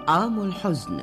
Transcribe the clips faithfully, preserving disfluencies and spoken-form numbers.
عام الحزن.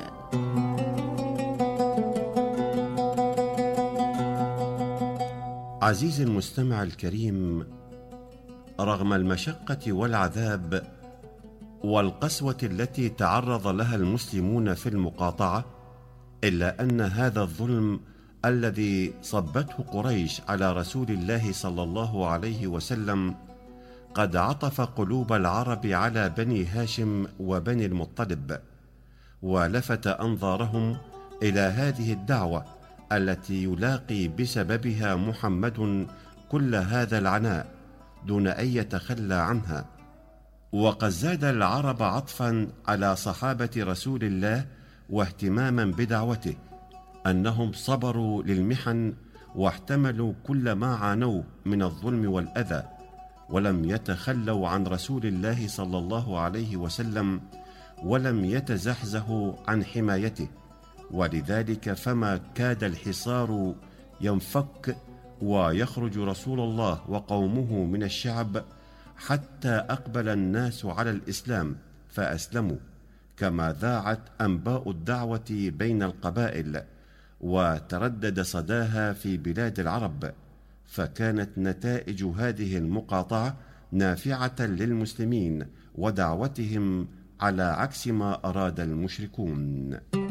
عزيزي المستمع الكريم، رغم المشقة والعذاب والقسوة التي تعرض لها المسلمون في المقاطعة، إلا أن هذا الظلم الذي صبته قريش على رسول الله صلى الله عليه وسلم قد عطف قلوب العرب على بني هاشم وبني المطلب، ولفت أنظارهم إلى هذه الدعوة التي يلاقي بسببها محمد كل هذا العناء دون أن يتخلى عنها. وقد زاد العرب عطفا على صحابة رسول الله واهتماما بدعوته أنهم صبروا للمحن واحتملوا كل ما عانوه من الظلم والأذى، ولم يتخلوا عن رسول الله صلى الله عليه وسلم ولم يتزحزحوا عن حمايته. ولذلك فما كاد الحصار ينفك ويخرج رسول الله وقومه من الشعب حتى أقبل الناس على الإسلام فأسلموا، كما ذاعت أنباء الدعوة بين القبائل وتردد صداها في بلاد العرب، فكانت نتائج هذه المقاطعة نافعة للمسلمين ودعوتهم على عكس ما أراد المشركون.